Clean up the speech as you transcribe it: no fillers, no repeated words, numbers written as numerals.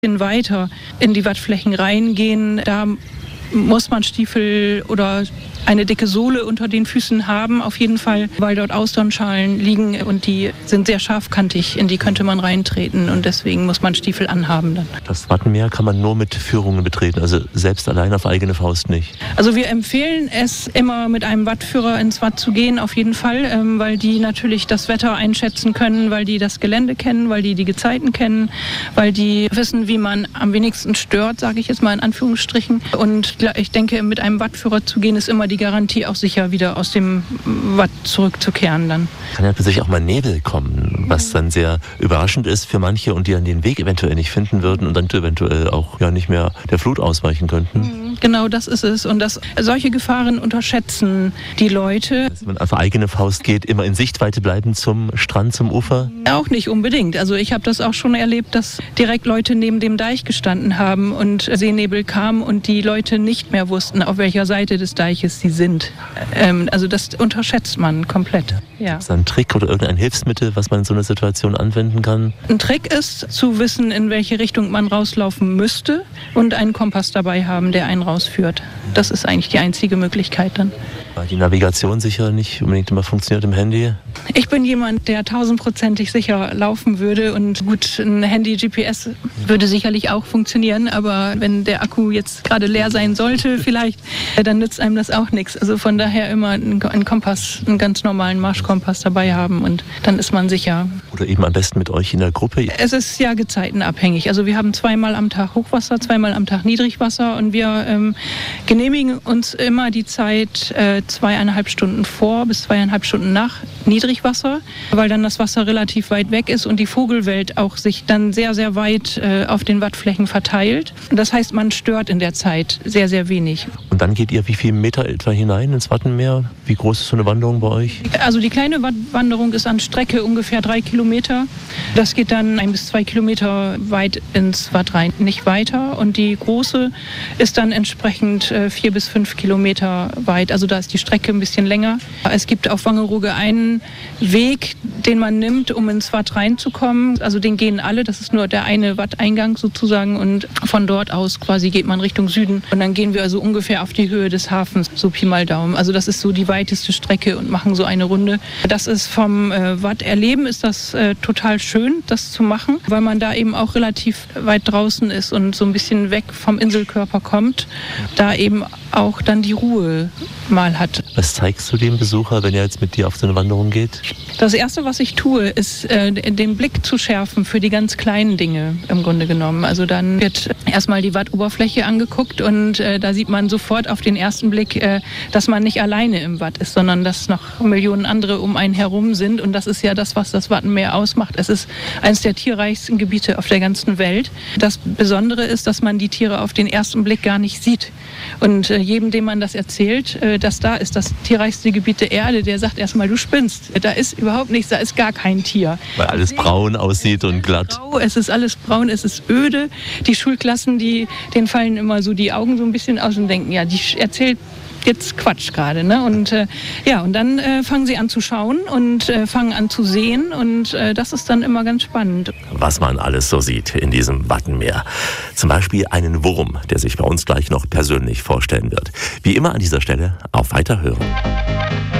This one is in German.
weiter in die Wattflächen reingehen, da muss man Stiefel oder eine dicke Sohle unter den Füßen haben, auf jeden Fall, weil dort Austernschalen liegen und die sind sehr scharfkantig, in die könnte man reintreten und deswegen muss man Stiefel anhaben dann. Das Wattenmeer kann man nur mit Führungen betreten, also selbst allein auf eigene Faust nicht? Also wir empfehlen es immer mit einem Wattführer ins Watt zu gehen, auf jeden Fall, weil die natürlich das Wetter einschätzen können, weil die das Gelände kennen, weil die die Gezeiten kennen, weil die wissen, wie man am wenigsten stört, sage ich jetzt mal in Anführungsstrichen. Und ich denke, mit einem Wattführer zu gehen, ist immer die Garantie, auch sicher wieder aus dem Watt zurückzukehren dann. Kann ja plötzlich auch mal Nebel kommen, was dann sehr überraschend ist für manche und die dann den Weg eventuell nicht finden würden und dann eventuell auch nicht mehr der Flut ausweichen könnten. Genau, das ist es. Und solche Gefahren unterschätzen die Leute. Dass man auf eigene Faust geht, immer in Sichtweite bleiben zum Strand, zum Ufer? Auch nicht unbedingt. Also ich habe das auch schon erlebt, dass direkt Leute neben dem Deich gestanden haben und Seenebel kam und die Leute nicht mehr wussten, auf welcher Seite des Deiches sie sind. Also das unterschätzt man komplett. Ja. Ist das ein Trick oder irgendein Hilfsmittel, was man in so einer Situation anwenden kann? Ein Trick ist, zu wissen, in welche Richtung man rauslaufen müsste und einen Kompass dabei haben, der einen rausführt. Das ist eigentlich die einzige Möglichkeit dann. Weil die Navigation sicher nicht unbedingt immer funktioniert im Handy? Ich bin jemand, der 1000%ig sicher laufen würde und gut, ein Handy-GPS würde sicherlich auch funktionieren, aber wenn der Akku jetzt gerade leer sein sollte vielleicht, dann nützt einem das auch nichts. Also von daher immer einen Kompass, einen ganz normalen Marschkompass dabei haben und dann ist man sicher. Oder eben am besten mit euch in der Gruppe? Es ist ja gezeitenabhängig. Also wir haben 2-mal am Tag Hochwasser, 2-mal am Tag Niedrigwasser und wir genehmigen uns immer die Zeit 2,5 Stunden vor bis 2,5 Stunden nach Niedrigwasser, weil dann das Wasser relativ weit weg ist und die Vogelwelt auch sich dann sehr, sehr weit auf den Wattflächen verteilt. Das heißt, man stört in der Zeit sehr, sehr wenig. Und dann geht ihr wie viele Meter etwa hinein ins Wattenmeer? Wie groß ist so eine Wanderung bei euch? Also die kleine Wanderung ist an Strecke ungefähr 3 Kilometer. Das geht dann 1 bis 2 Kilometer weit ins Watt rein, nicht weiter. Und die große ist dann entsprechend 4 bis 5 Kilometer weit. Also da ist die Strecke ein bisschen länger. Es gibt auf Wangerooge einen Weg, den man nimmt, um ins Watt reinzukommen. Also den gehen alle, das ist nur der eine Watteingang sozusagen und von dort aus quasi geht man Richtung Süden und dann gehen wir also ungefähr auf die Höhe des Hafens, so Pi mal Daumen. Also das ist so die weiteste Strecke und machen so eine Runde. Das ist vom Watt erleben, ist das total schön, das zu machen, weil man da eben auch relativ weit draußen ist und so ein bisschen weg vom Inselkörper kommt, da eben auch dann die Ruhe mal hat. Was zeigst du dem Besucher, wenn er jetzt mit dir auf so eine Wanderung geht? Das Erste, was ich tue, ist, den Blick zu schärfen für die ganz kleinen Dinge im Grunde genommen. Also dann wird erstmal die Wattoberfläche angeguckt und da sieht man sofort auf den ersten Blick, dass man nicht alleine im Watt ist, sondern dass noch Millionen andere um einen herum sind. Und das ist ja das, was das Wattenmeer ausmacht. Es ist eines der tierreichsten Gebiete auf der ganzen Welt. Das Besondere ist, dass man die Tiere auf den ersten Blick gar nicht sieht. Und jedem, dem man das erzählt, dass da ist das tierreichste Gebiet der Erde, der sagt erstmal, du spinnst. Da ist überhaupt nichts, da ist gar kein Tier. Weil alles braun aussieht und glatt. Es ist alles braun, es ist öde. Die Schulklassen, denen fallen immer so die Augen so ein bisschen aus und denken, ja, die erzählt jetzt Quatsch gerade, ne? Und und dann fangen sie an zu schauen und fangen an zu sehen und das ist dann immer ganz spannend. Was man alles so sieht in diesem Wattenmeer. Zum Beispiel einen Wurm, der sich bei uns gleich noch persönlich vorstellen wird. Wie immer an dieser Stelle auf Weiterhören.